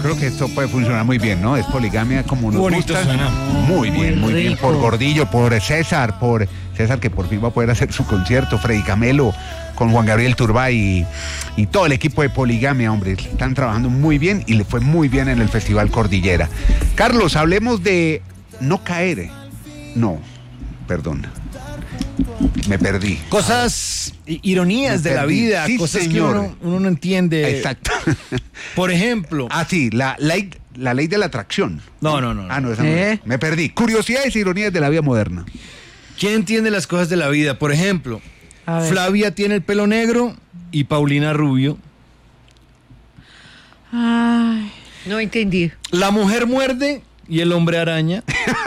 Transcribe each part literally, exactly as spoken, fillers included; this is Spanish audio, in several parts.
creo que esto puede funcionar muy bien, ¿no? Es poligamia como nos Bonito gusta. suena. Muy bien, muy, Muy bien. rico. Por Gordillo, por César, por César que por fin va a poder hacer su concierto, Freddy Camelo con Juan Gabriel Turbay y, y todo el equipo de Poligamia, hombre, están trabajando muy bien y le fue muy bien en el Festival Cordillera. Carlos, hablemos de no caer. No, perdón. Me perdí. Cosas, ironías Me de la perdí. vida, Sí, cosas señor. que uno, uno no entiende. Exacto. Por ejemplo, Ah, sí, la ley, la ley de la atracción. no, no, no. Ah, no, esa no ¿Eh? es. Me perdí. Curiosidades e ironías de la vida moderna. ¿Quién entiende las cosas de la vida? Por ejemplo, A ver. Flavia tiene el pelo negro y Paulina rubio. Ay, No entendí. La mujer muerde y el hombre araña.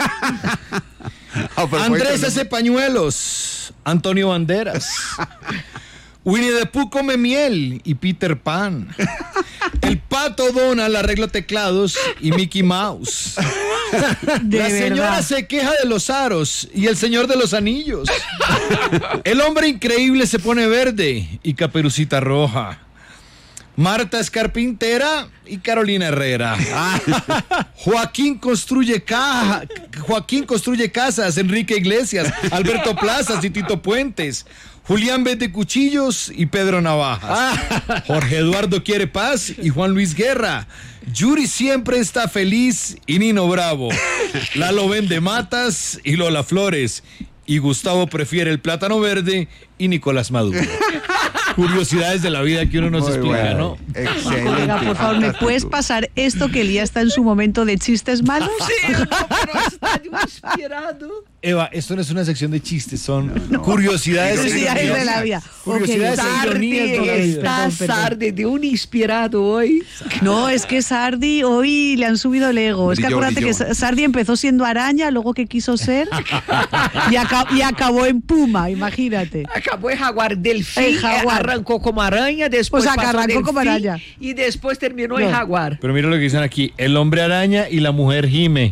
Ah, pero Andrés fue- hace pañuelos. Antonio Banderas. Winnie the Pooh come miel y Peter Pan. El pato Donald arregla teclados y Mickey Mouse. de La señora verdad. se queja de los aros y el señor de los anillos. El hombre increíble se pone verde y Caperucita roja. Marta es carpintera y Carolina Herrera. Joaquín construye caja, Joaquín construye casas, Enrique Iglesias, Alberto Plazas y Tito Puentes. Julián vende cuchillos y Pedro Navajas. Jorge Eduardo quiere paz y Juan Luis Guerra. Yuri siempre está feliz y Nino Bravo. Lalo vende matas y Lola Flores. Y Gustavo prefiere el plátano verde y Nicolás Maduro. Curiosidades de la vida que uno no se Muy explica, bueno. ¿no? Excelente. Oiga, por favor, ¿me fantástico. puedes pasar esto que Elías está en su momento de chistes malos? Sí, no, pero está inspirado. Eva, esto no es una sección de chistes, son curiosidades. Curiosidades de la vida. Curiosidades Ok, e ironías de la Sardi, vida. está Perdón, perdón. Sardi de un inspirado hoy. No, es que Sardi hoy le han subido el ego. Es que Brilló, acuérdate brilló. que Sardi empezó siendo araña, luego que quiso ser y, aca- y acabó en puma, imagínate. Acabó en jaguar delfín, En jaguar. arrancó como araña, después O sea, que pasó arrancó como delfín, araña. y después terminó en No. jaguar. Pero mira lo que dicen aquí, el hombre araña y la mujer gime.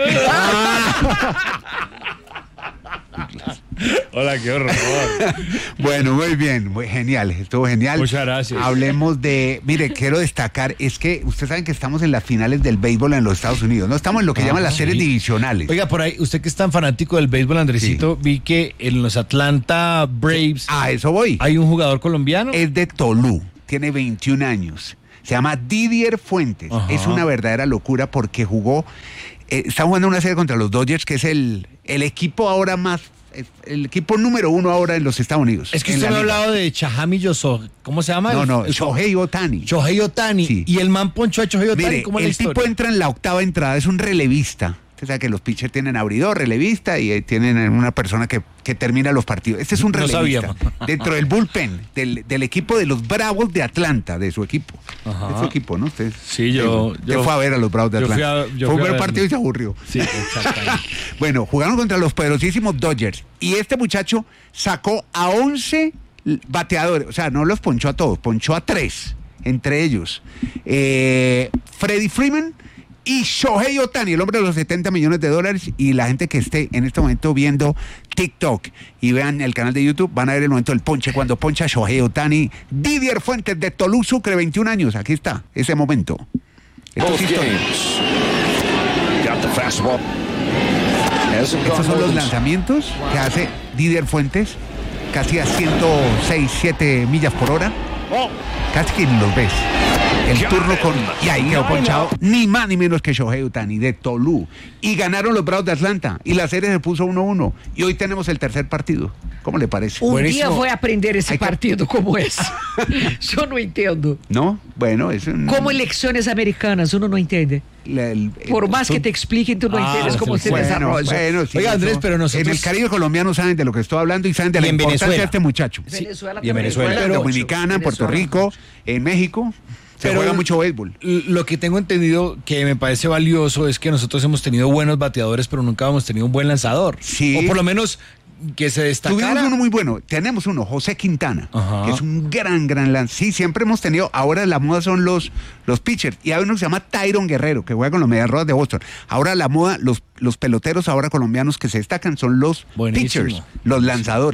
Hola, qué horror. Bueno, muy bien, muy genial, estuvo genial. Muchas gracias. Hablemos de, mire, quiero destacar, es que ustedes saben que estamos en las finales del béisbol en los Estados Unidos, no estamos en lo que Ah, llaman las sí. series divisionales. Oiga, por ahí, usted que es tan fanático del béisbol, Andresito, vi que en los Atlanta Braves A eso voy. hay un jugador colombiano. Es de Tolú, tiene veintiún años, se llama Didier Fuentes. Ajá. Es una verdadera locura porque jugó, eh, está jugando una serie contra los Dodgers, que es el, el equipo ahora más, el equipo número uno ahora en los Estados Unidos. Es que en usted la me ha liga. hablado de Chahami Yoso, ¿cómo se llama? No, El- no, el- Shohei Ohtani. Shohei Ohtani. Sí. Y el man ponchó a Shohei Ohtani, Mire, ¿cómo es la el tipo historia? entra en la octava entrada, es un relevista. Usted sabe que los pitchers tienen abridor, relevista y eh, tienen una persona que, que termina los partidos. Este es un No relevista. sabíamos. Dentro del bullpen, del, del equipo de los Bravos de Atlanta, de su equipo. Ajá. De su equipo, ¿no? Usted, Sí, yo- Usted yo- fue a ver a los Bravos de yo fui Atlanta. a- yo fue fui un a buen partido y verlo. se aburrió. Sí, exactamente. Bueno, jugaron contra los poderosísimos Dodgers y este muchacho sacó a once bateadores, o sea, no los ponchó a todos, ponchó a tres, entre ellos eh, Freddie Freeman y Shohei Ohtani, el hombre de los setenta millones de dólares. Y la gente que esté en este momento viendo TikTok y vean el canal de YouTube, van a ver el momento del ponche, cuando poncha Shohei Ohtani. Didier Fuentes de Tolú, Sucre, veintiún años, aquí está, ese momento. Esto Both es historia. games. Got the fastball. Hasn't gone Estos son more los than- lanzamientos que hace Didier Fuentes, casi a ciento seis, siete millas por hora. Casi que ni los ves. El turno con... Y ahí quedó ponchado ni más ni menos que Shohei Ohtani de Tolú. Y ganaron los Bravos de Atlanta. Y la serie se puso uno uno. Y hoy tenemos el tercer partido. ¿Cómo le parece? Un Buenísimo. día voy a aprender ese Hay que- partido como es. Yo no entiendo. ¿No? Bueno, es un... Como elecciones americanas, uno no entiende. la- el- Por el- más que son- te expliquen, tú no Ah, entiendes cómo sí, se Bueno, desarrolla. bueno, sí, Oiga, Andrés, eso- pero nosotros- En el Caribe colombiano saben de lo que estoy hablando y saben de Y la en importancia Venezuela. de este muchacho. Venezuela Y en también Venezuela, juega En mucho. Dominicana, en Puerto Venezuela Rico, en México, se Pero- juega mucho béisbol. L- Lo que tengo entendido que me parece valioso es que nosotros hemos tenido buenos bateadores, pero nunca hemos tenido un buen lanzador. Sí. O por lo menos que se destacara. Tuvimos uno muy bueno, tenemos uno, José Quintana, Ajá. que es un gran, gran lance. Sí, siempre hemos tenido, ahora la moda son los, los pitchers, y hay uno que se llama Tyron Guerrero, que juega con los Medias Rojas de Boston. Ahora la moda, los, los peloteros ahora colombianos que se destacan son los Buenísimo. pitchers, los lanzadores.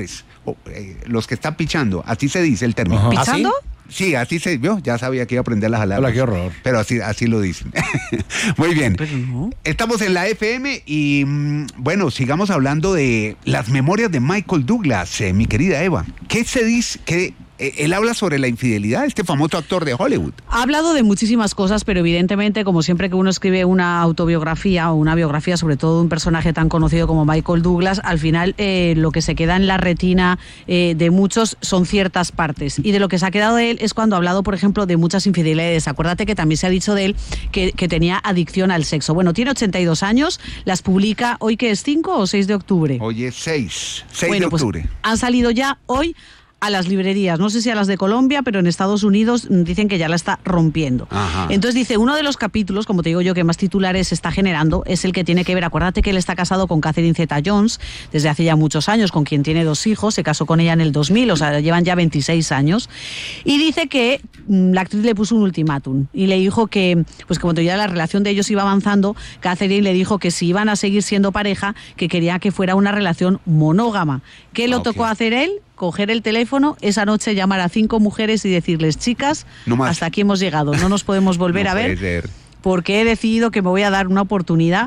o, eh, los que están pichando, así se dice el término. Ajá. ¿Pichando? ¿Ah, Sí, así se vio, ya sabía que iba a aprender las palabras. Hola, qué horror. Pero así, así lo dicen. Muy bien. Pero no. Estamos en la F M y mm, bueno, sigamos hablando de las memorias de Michael Douglas, eh, mi querida Eva. ¿Qué se dice? Que eh, él habla sobre la infidelidad, este famoso actor de Hollywood. Ha hablado de muchísimas cosas, pero evidentemente, como siempre que uno escribe una autobiografía o una biografía, sobre todo de un personaje tan conocido como Michael Douglas, al final eh, lo que se queda en la retina eh, de muchos son ciertas partes. Y de lo que se ha quedado de él es cuando ha hablado, por ejemplo, de muchas infidelidades. Acuérdate que también se ha dicho de él que, que tenía adicción al sexo. Bueno, tiene ochenta y dos años, las publica hoy, que es cinco o seis de octubre. Hoy es seis, seis Bueno, de octubre. Pues han salido ya hoy a las librerías, no sé si a las de Colombia, pero en Estados Unidos dicen que ya la está rompiendo. Ajá. Entonces dice, uno de los capítulos, como te digo yo, que más titulares está generando, es el que tiene que ver, acuérdate que él está casado con Catherine Zeta-Jones desde hace ya muchos años, con quien tiene dos hijos, se casó con ella en el dos mil, o sea, llevan ya veintiséis años, y dice que mmm, la actriz le puso un ultimátum y le dijo que, pues como te digo, la relación de ellos iba avanzando, Catherine le dijo que si iban a seguir siendo pareja, que quería que fuera una relación monógama. ¿Qué le Ah, tocó ok. hacer él? Coger el teléfono, esa noche llamar a cinco mujeres y decirles, chicas, No más. hasta aquí hemos llegado, no nos podemos volver No a ver, puede ser. porque he decidido que me voy a dar una oportunidad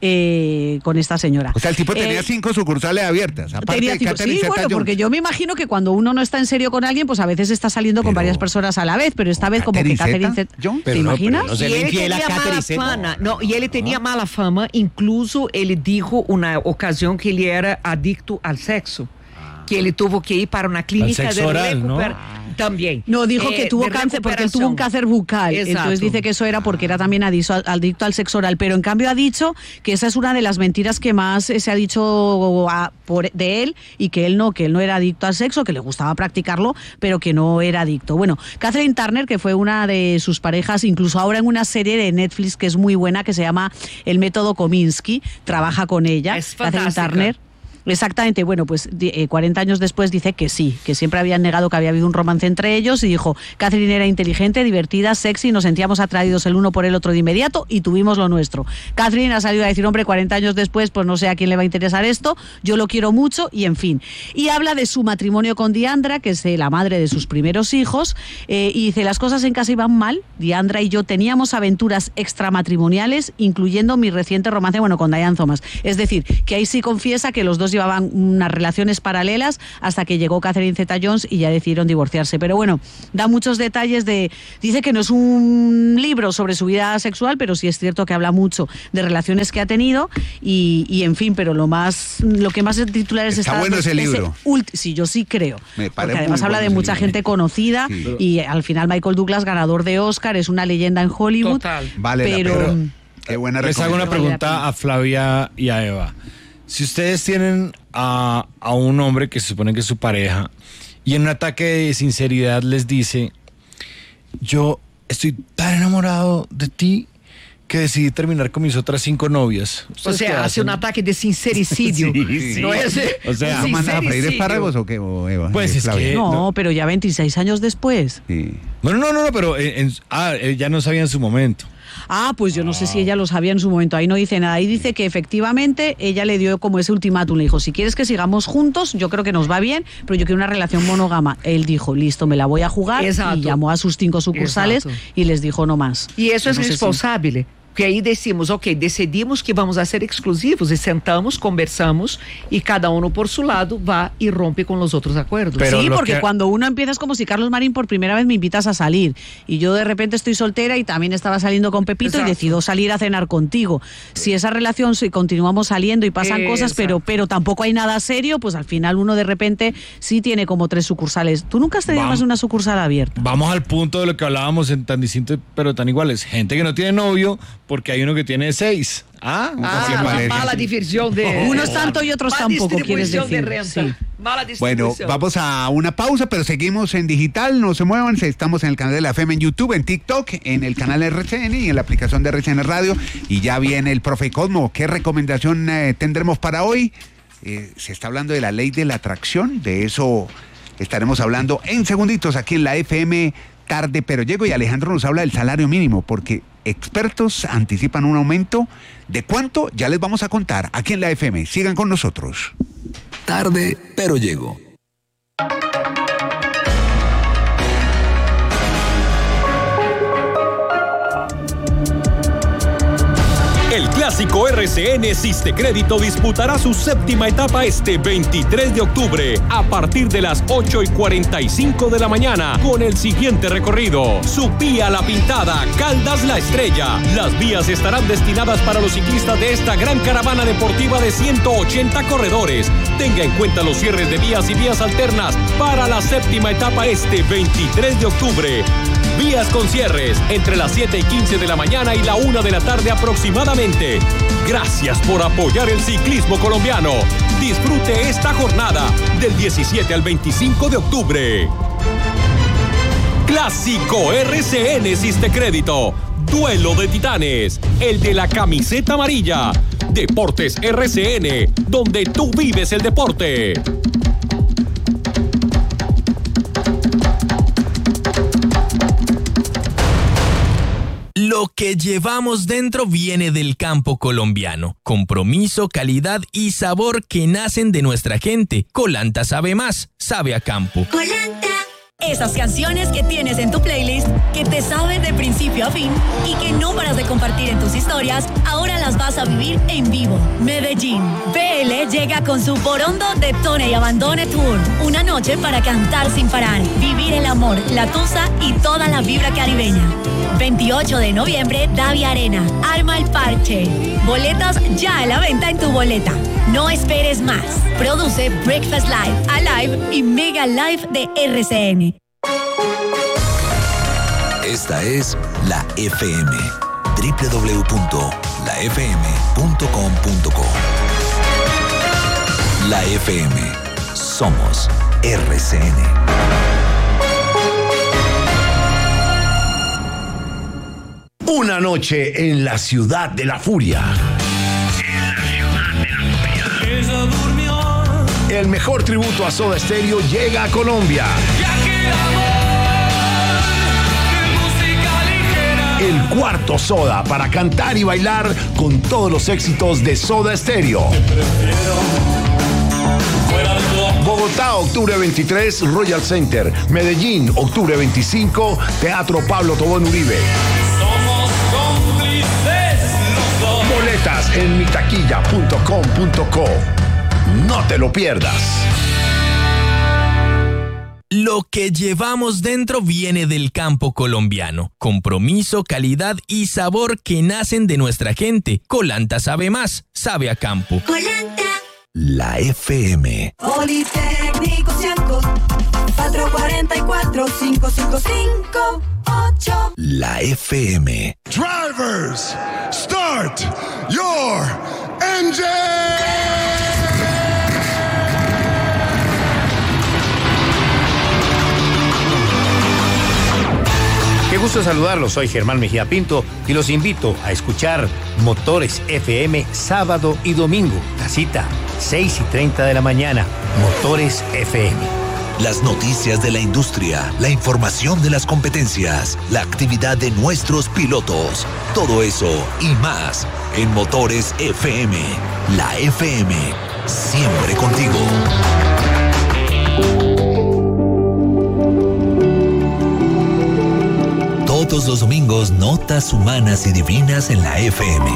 eh, con esta señora. O sea, el tipo tenía Eh, cinco sucursales abiertas. Aparte Tenía de tipo- Catherine sí, bueno, Zeta-Jones. porque yo me imagino que cuando uno no está en serio con alguien, pues a veces está saliendo con Pero- varias personas a la vez, pero esta vez como que ¿Catherine Catherine Zeta-Jones? Zeta- ¿te Pero no, pero imaginas? no sé. Y le ele infiel a tenía mala Catherine Zeta. fama, no, y ele tenía mala fama, incluso ele dijo una ocasión que ele era adicto al sexo, que ele tuvo que ir para una clínica sexo de oral, ¿no? recuperación. También. No, dijo Eh, que tuvo de cáncer, porque él tuvo un recuperación. cáncer bucal. Exacto. Entonces dice que eso era porque era también adicto al, adicto al sexo oral. Pero en cambio ha dicho que esa es una de las mentiras que más eh, se ha dicho a- por, de él, y que él no, que él no era adicto al sexo, que le gustaba practicarlo, pero que no era adicto. Bueno, Catherine Turner, que fue una de sus parejas, incluso ahora en una serie de Netflix que es muy buena, que se llama El Método Kominsky, trabaja con ella. Es Catherine fantástica. Turner. Exactamente, bueno, pues di- eh, cuarenta años después dice que sí, que siempre habían negado que había habido un romance entre ellos, y dijo, Catherine era inteligente, divertida, sexy, nos sentíamos atraídos el uno por el otro de inmediato y tuvimos lo nuestro. Catherine ha salido a decir, hombre, cuarenta años después, pues no sé a quién le va a interesar esto, yo lo quiero mucho, y en fin. Y habla de su matrimonio con Diandra, que es eh, la madre de sus primeros hijos, eh, y dice, las cosas en casa iban mal, Diandra y yo teníamos aventuras extramatrimoniales, incluyendo mi reciente romance, bueno, con Diane Thomas. Es decir, que ahí sí confiesa que los dos llevaban unas relaciones paralelas hasta que llegó Catherine Zeta-Jones y ya decidieron divorciarse. Pero bueno, da muchos detalles de... Dice que no es un libro sobre su vida sexual, pero sí es cierto que habla mucho de relaciones que ha tenido y, y en fin, pero lo más lo que más titulares Está está... bueno dando ese es libro. ulti- sí, yo sí creo. Me parece Porque además muy habla bueno de ese mucha libro. gente conocida Sí. y al final Michael Douglas, ganador de Oscar, es una leyenda en Hollywood. Total. Vale la pero... pena. Qué buena Les hago una recomendación. Vale la pregunta a Flavia y a Eva. Si ustedes tienen a, a un hombre que se supone que es su pareja y en un ataque de sinceridad les dice, yo estoy tan enamorado de ti que decidí terminar con mis otras cinco novias. O ¿Ustedes qué sea, hace hacen? un ataque de sincericidio. Sí, sí. No es, O sea, ¿No un mandas a freír sincericidio. espárragos o qué, o Eva? Pues Eh, es Flavia. que- No, no. pero ya veintiséis años después. Sí. No, no, no, no, pero en- en- ah, él ya no sabía en su momento. Ah, pues yo no sé si ella lo sabía en su momento, ahí no dice nada. Ahí dice que efectivamente ella le dio como ese ultimátum, le dijo, si quieres que sigamos juntos, yo creo que nos va bien, pero yo quiero una relación monógama. Él dijo, listo, me la voy a jugar, Exacto. y llamó a sus cinco sucursales Exacto. y les dijo no más. E isso é Yo no sé si- responsável. Porque aí decimos, ok, decidimos que vamos a ser exclusivos e sentamos, conversamos y cada uno por su lado va y rompe con los otros acuerdos. Pero sí, lo porque que- cuando uno empieza es como si Carlos Marín por primera vez me invitas a salir y yo de repente estoy soltera y también estaba saliendo con Pepito Exacto. y decido salir a cenar contigo. Si esa relación, si continuamos saliendo y pasan cosas, pero, Exacto. pero tampoco hay nada serio, pues al final uno de repente sí tiene como tres sucursales. ¿Tú nunca has tenido Vamos. más de una sucursal abierta? Vamos al punto de lo que hablábamos en tan distintos pero tan iguales. Gente que no tiene novio porque hay uno que tiene seis. Ah, Ah, ¿Qué la parece? mala división de... Unos tanto y otros Mala tampoco, quieres distribución de decir. renta. Sí. Mala Bueno, distribución. vamos a una pausa, pero seguimos en digital, no se muevan, estamos en el canal de la F M en YouTube, en TikTok, en el canal R C N y en la aplicación de R C N Radio, y ya viene el profe Cosmo. ¿Qué recomendación eh, tendremos para hoy? Eh, se está hablando de la ley de la atracción, de eso estaremos hablando en segunditos aquí en la F M Tarde Pero Llego, y Alejandro nos habla del salario mínimo, porque expertos anticipan un aumento. ¿De cuánto? Ya les vamos a contar aquí en la F M. Sigan con nosotros. Tarde, pero llego. El clásico R C N Sistecrédito disputará su séptima etapa este veintitrés de octubre a partir de las ocho y cuarenta y cinco de la mañana con el siguiente recorrido: Supía La Pintada, Caldas La Estrella. Las vías estarán destinadas para los ciclistas de esta gran caravana deportiva de ciento ochenta corredores. Tenga en cuenta los cierres de vías y vías alternas para la séptima etapa este veintitrés de octubre. Vías con cierres entre las siete y quince de la mañana y la una de la tarde aproximadamente. Gracias por apoyar el ciclismo colombiano. Disfrute esta jornada del diecisiete al veinticinco de octubre. Clásico R C N Sistecrédito. Duelo de Titanes. El de la camiseta amarilla. Deportes R C N, donde tú vives el deporte. Lo que llevamos dentro viene del campo colombiano. Compromiso, calidad y sabor que nacen de nuestra gente. Colanta sabe más, sabe a campo. Colanta. Esas canciones que tienes en tu playlist, que te saben de principio a fin y que no paras de compartir en tus historias, ahora las vas a vivir en vivo. Medellín. B L llega con su Borondo Detone y Abandone Tour. Una noche para cantar sin parar, vivir el amor, la tusa y toda la vibra caribeña. veintiocho de noviembre, Davia Arena. Arma el parche. Boletas ya a la venta en tu boleta. No esperes más. Produce Breakfast Live, Alive y Mega Live de R C N. Esta es la F M. doble u doble u doble u punto la f m punto com punto co. La F M. Somos R C N. Una noche en la ciudad de la furia. El mejor tributo a Soda Stereo llega a Colombia. El cuarto Soda para cantar y bailar con todos los éxitos de Soda Stereo. Bogotá, octubre veintitrés, Royal Center. Medellín, octubre veinticinco, Teatro Pablo Tobón Uribe. Somos cómplices los dos. Boletas en mitaquilla punto com punto co. No te lo pierdas. Lo que llevamos dentro viene del campo colombiano. Compromiso, calidad y sabor que nacen de nuestra gente. Colanta sabe más, sabe a campo. Colanta. La F M. Politécnico Cianco, cuatro cuatro cuatro, cinco cinco cinco ocho. La F M. Drivers, start your engine. Qué gusto saludarlos, soy Germán Mejía Pinto y los invito a escuchar Motores F M sábado y domingo. La cita, seis y treinta de la mañana, Motores F M. Las noticias de la industria, la información de las competencias, la actividad de nuestros pilotos, todo eso y más en Motores F M. La F M, siempre contigo. Todos los domingos, notas humanas y divinas en la F M.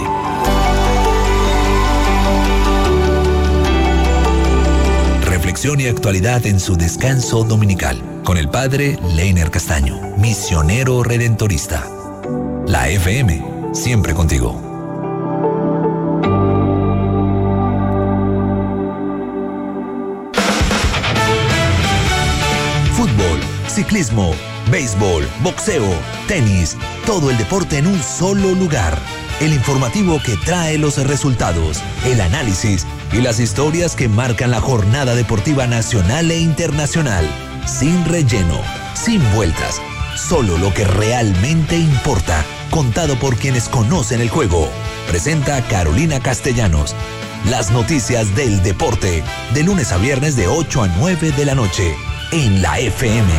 Reflexión y actualidad en su descanso dominical, con el padre Leiner Castaño, misionero redentorista. La F M, siempre contigo. Fútbol, ciclismo, béisbol, boxeo, tenis, todo el deporte en un solo lugar. El informativo que trae los resultados, el análisis y las historias que marcan la jornada deportiva nacional e internacional. Sin relleno, sin vueltas, solo lo que realmente importa, contado por quienes conocen el juego. Presenta Carolina Castellanos. Las noticias del deporte, de lunes a viernes de ocho a nueve de la noche, en la F M.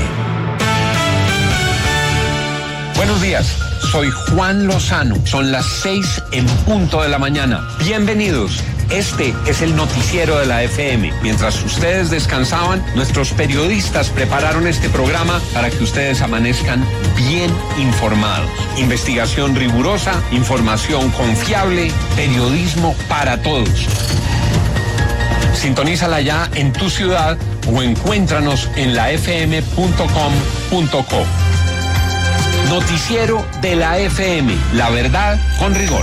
Buenos días, soy Juan Lozano. Son las seis en punto de la mañana. Bienvenidos Este es el noticiero de la F M. Mientras ustedes descansaban, nuestros periodistas prepararon este programa para que ustedes amanezcan bien informados. Investigación rigurosa, información confiable, periodismo para todos. Sintonízala ya en tu ciudad o encuéntranos en la f m punto com punto co. Noticiero de la F M. La verdad con rigor.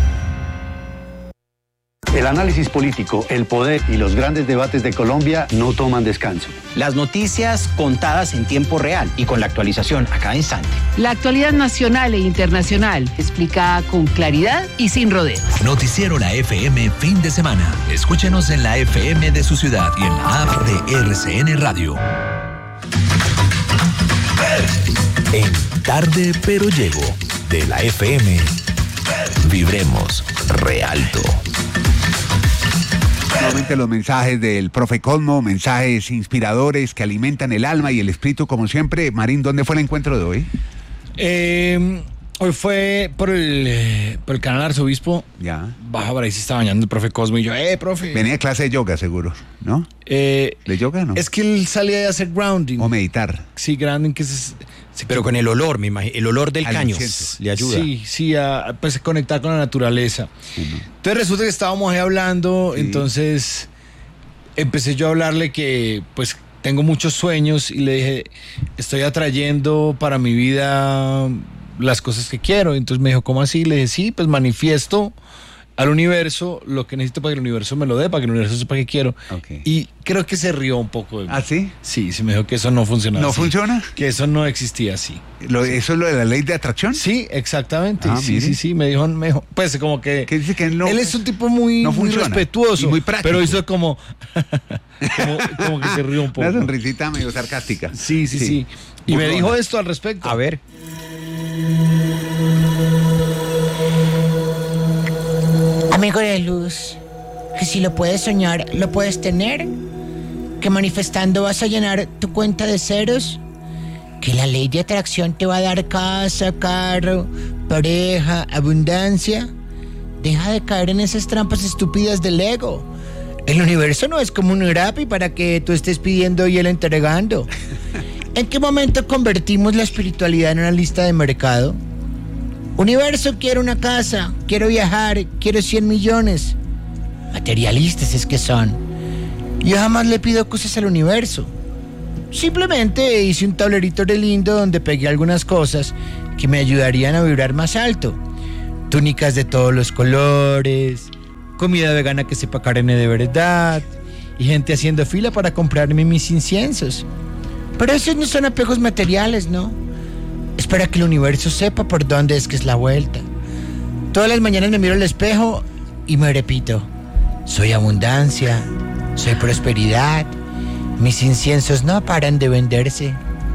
El análisis político, el poder y los grandes debates de Colombia no toman descanso. Las noticias contadas en tiempo real y con la actualización a cada instante. La actualidad nacional e internacional, explicada con claridad y sin rodeos. Noticiero La F M fin de semana. Escúchenos en la F M de su ciudad y en la app de R C N Radio. En Tarde pero Llego, de la F M, vibremos re alto. Nuevamente los mensajes del profe Cosmo, mensajes inspiradores que alimentan el alma y el espíritu como siempre. Marín, ¿dónde fue el encuentro de hoy? Eh, hoy fue por el, por el canal Arzobispo. Ya. Baja por ahí se estaba bañando el profe Cosmo y yo, eh, profe. Venía de clase de yoga, seguro, ¿no? Eh, ¿De yoga, no? Es que él salía a hacer grounding. O meditar. Sí, grounding, que es... Pero con el olor, me imagino, el olor del Al caño incienso. le ayuda. Sí, sí, a pues, conectar con la naturaleza. Uh-huh. Entonces resulta que estábamos ahí hablando, Sí. entonces empecé yo a hablarle que pues tengo muchos sueños y le dije, estoy atrayendo para mi vida las cosas que quiero. Entonces me dijo, ¿cómo así? Le dije, sí, pues manifiesto al universo lo que necesito para que el universo me lo dé, para que el universo sepa que quiero. Okay. Y creo que se rió un poco de mí. ¿Ah, sí? Sí, sí me dijo que eso no funcionaba ¿No así. funciona? Que eso no existía así. Lo- ¿Eso es lo de la ley de atracción? Sí, exactamente. Ah, sí, mire. sí, sí. Me dijo, me dijo, pues como que... Que dice que él no... él es un tipo muy, no muy funciona. respetuoso. Y muy práctico. Pero hizo como... como, como que se rió un poco. Una sonrisita medio sarcástica. Sí, sí, sí. Y me Burlona. dijo esto al respecto. A ver. Amigo de luz, que si lo puedes soñar, lo puedes tener. Que manifestando vas a llenar tu cuenta de ceros. Que la ley de atracción te va a dar casa, carro, pareja, abundancia. Deja de caer en esas trampas estúpidas del ego. El universo no es como un Rappi para que tú estés pidiendo y él entregando. ¿En qué momento convertimos la espiritualidad en una lista de mercado? Universo, quiero una casa, quiero viajar, quiero cien millones. Materialistas es que son. Yo jamás le pido cosas al universo. Simplemente hice un tablerito de lindo donde pegué algunas cosas que me ayudarían a vibrar más alto. Túnicas de todos los colores, comida vegana que sepa carne de verdad y gente haciendo fila para comprarme mis inciensos. Pero esos no son apegos materiales, ¿no? Espera que el universo sepa por dónde es que es la vuelta. Todas las mañanas me miro al espejo y me repito, soy abundancia, soy prosperidad, mis inciensos no paran de venderse.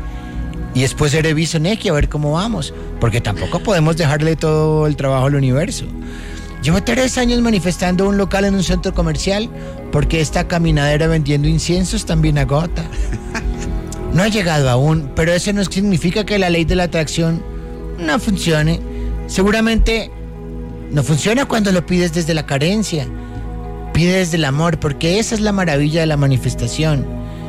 Y después reviso Neki a ver cómo vamos, porque tampoco podemos dejarle todo el trabajo al universo. Llevo tres años manifestando un local en un centro comercial porque esta caminadera vendiendo inciensos también agota. No ha llegado aún, pero eso no significa que la ley de la atracción no funcione. Seguramente no funciona cuando lo pides desde la carencia. Pide desde el amor, porque esa es la maravilla de la manifestación.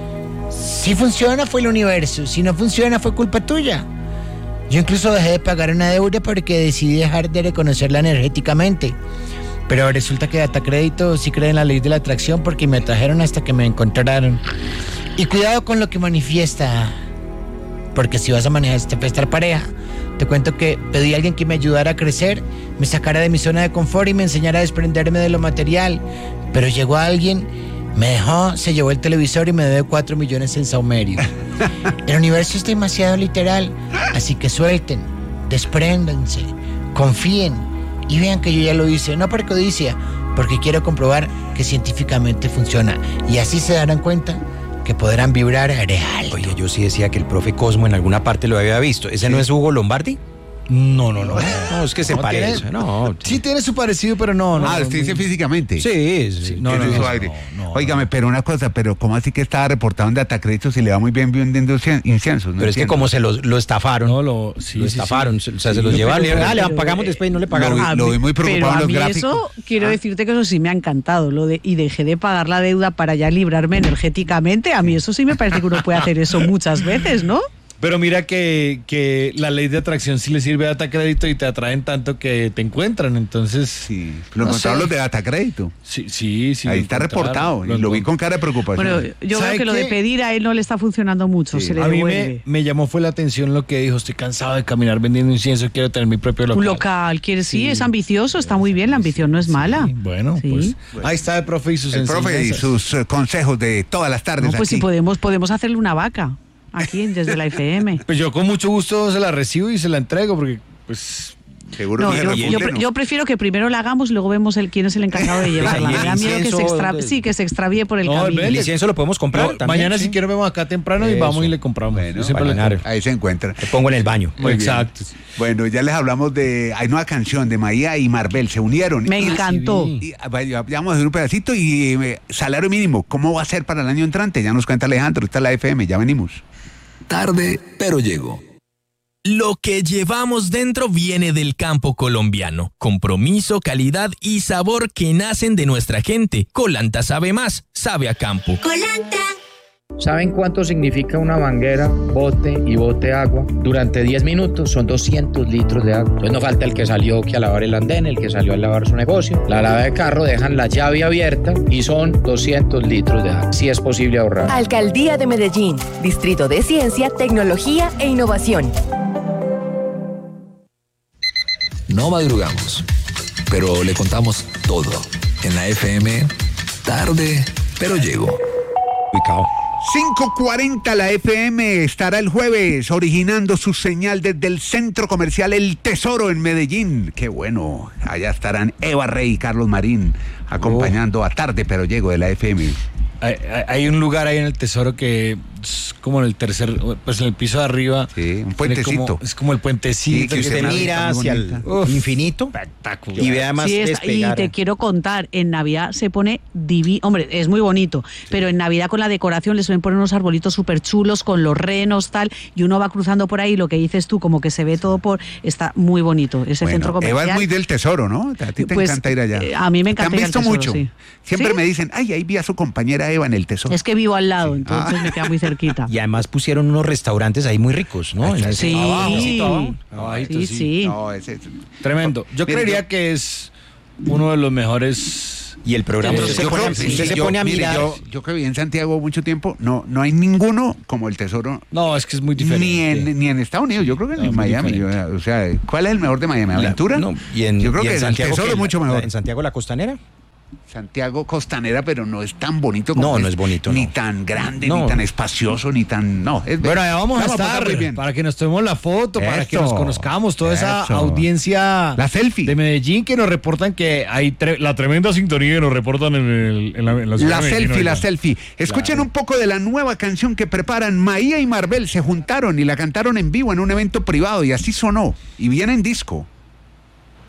Si funciona fue el universo, si no funciona fue culpa tuya. Yo incluso dejé de pagar una deuda porque decidí dejar de reconocerla energéticamente. Pero resulta que Datacrédito sí cree en la ley de la atracción porque me atrajeron hasta que me encontraron. Y cuidado con lo que manifiesta, porque si vas a manifestar pareja, te cuento que pedí a alguien que me ayudara a crecer, me sacara de mi zona de confort y me enseñara a desprenderme de lo material. Pero llegó alguien, me dejó, se llevó el televisor y me debe cuatro millones en saumerio. El universo es demasiado literal, así que suelten, despréndanse, confíen y vean que yo ya lo hice, no por codicia, porque quiero comprobar que científicamente funciona. Y así se darán cuenta que podrán vibrar real. Oye, yo sí decía que el profe Cosmo en alguna parte lo había visto. ¿Ese sí no es Hugo Lombardi? No, no, no. No, es que se No, parece. tiene- No, Sí tiene su parecido, pero no, no. ah, no, usted dice muy- físicamente. sí, sí. No, Que no, es no, su aire. no, no, Óigame, pero una cosa, pero ¿cómo así que estaba reportado en Datacréditos y le va muy bien vendiendo cien- inciensos? No Pero es que entiendo. como se lo, lo estafaron. No, lo, sí, lo sí, estafaron. sí. O sea, Sí, se los yo llevaron. creo- Ah, le pero- pagamos después y no le pagaron. Lo vi- lo vi muy preocupado Pero en a los mí gráficos. eso, quiero Ah. decirte que eso sí me ha encantado, lo de y dejé de pagar la deuda para ya librarme energéticamente. A mí eso sí me parece que uno puede hacer eso muchas veces, ¿no? Pero mira que, que la ley de atracción sí le sirve a Datacrédito y te atraen tanto que te encuentran, entonces... Sí, lo no encontraron sé. los de Datacrédito. Sí, sí, sí. Ahí lo está encontraron, reportado y lo vi con cara de preocupación. Bueno, yo ¿Sabe veo que lo de qué? pedir a él no le está funcionando mucho, Sí. se le A mí devuelve. me, me llamó fue la atención lo que dijo, estoy cansado de caminar vendiendo incienso, quiero tener mi propio local. Un local, quiere sí, Sí. es ambicioso, está muy bien, la ambición no es mala. Bueno, Sí. pues ahí está el profe y sus el profe y enseñanzas. sus eh, consejos de todas las tardes No, pues aquí. si podemos, podemos hacerle una vaca aquí desde la F M. Pues yo con mucho gusto se la recibo y se la entrego porque, pues... Seguro No, que yo, se yo, refunde, pre- ¿no? yo prefiero que primero la hagamos y luego vemos el quién es el encargado de llevarla. y el Me da miedo que se, incienso extra, de- sí, que se extravíe por el No, camino. el El incienso lo podemos comprar No, también. mañana sí. si quiero vemos acá temprano y Eso. vamos y le compramos. Bueno, Yo siempre para le ganar. Ahí se encuentra. Lo pongo en el baño. Muy bien. Exacto. Bueno, ya les hablamos de... Hay nueva canción de Maía y Marvel, se unieron. Me Y- encantó. y- ah, vaya, ya vamos a hacer un pedacito y eh, salario mínimo, ¿cómo va a ser para el año entrante? Ya nos cuenta Alejandro, está la F M, ya venimos. Tarde, pero llego. Lo que llevamos dentro viene del campo colombiano. Compromiso, calidad y sabor que nacen de nuestra gente. Colanta sabe más, sabe a campo. Colanta. ¿Saben cuánto significa una manguera, bote y bote agua? Durante diez minutos son doscientos litros de agua. Entonces no falta el que salió que a lavar el andén, el que salió a lavar su negocio. La lava de carro dejan la llave abierta y son doscientos litros de agua. Sí es posible ahorrar. Alcaldía de Medellín, Distrito de Ciencia, Tecnología e Innovación. No madrugamos, pero le contamos todo. En la F M, tarde, pero llego. Ubicado. cinco cuarenta la F M estará el jueves originando su señal desde el centro comercial El Tesoro en Medellín. Qué bueno, allá estarán Eva Rey y Carlos Marín acompañando a Tarde pero Llego de la F M. Hay, hay- hay un lugar ahí en el Tesoro que es como en el tercer, pues en el piso de arriba. Sí, un tiene puentecito. Como- es como el puentecito. Sí, que Se se que- ve mira muy hacia el bonita. Uf. infinito y ve además Sí, está- y despegar. te quiero contar, en Navidad se pone divino, hombre, es muy bonito, pero en Navidad con la decoración les suelen poner unos arbolitos súper chulos con los renos, tal, y uno va cruzando por ahí, lo que dices tú, como que se ve todo por, está muy bonito, ese Bueno, centro comercial. Eva es muy del Tesoro, ¿no? A ti te Pues, encanta ir allá. eh, a mí me encanta Te ir han al visto Tesoro, mucho. sí. Siempre ¿Sí? me dicen, ay, ahí vi a su compañera Eva en el Tesoro. Es que vivo al lado, entonces Ah. me queda muy cerquita. Y además pusieron unos restaurantes ahí muy ricos, ¿no? En ese- Sí, abajo, sí, abajo. Abajito, sí, sí. No, ese es- Tremendo. Yo Mire, creería yo- que es uno de los mejores. Y el programa Yo usted se Yo pone, creo- usted sí, se yo- pone a mire, mirar. Yo, yo que viví en Santiago mucho tiempo, no, no hay ninguno como el Tesoro. No, es que es muy diferente. Ni en, ni en Estados Unidos, yo creo que No, ni en muy Miami. diferente. yo- o sea, ¿cuál es el mejor de Miami? ¿Aventura? No, y en, yo creo y en que Santiago, el Tesoro ¿qué? es mucho La- mejor. En Santiago la Costanera. Santiago Costanera, pero no es tan bonito como No, no es bonito, Ni no. tan grande, No. ni tan espacioso, ni tan... No, es Bueno, allá vamos a pasar estar muy bien. para que nos tomemos la foto, para que nos Eso, conozcamos, toda esa eso. audiencia La selfie. de Medellín que nos reportan que hay tre- la tremenda sintonía que nos reportan en, el, en la, en la ciudad La de Medellín, selfie, la oiga. selfie. Escuchen Claro. un poco de la nueva canción que preparan. Maía y Marvel se juntaron y la cantaron en vivo en un evento privado y así sonó. Y viene en disco.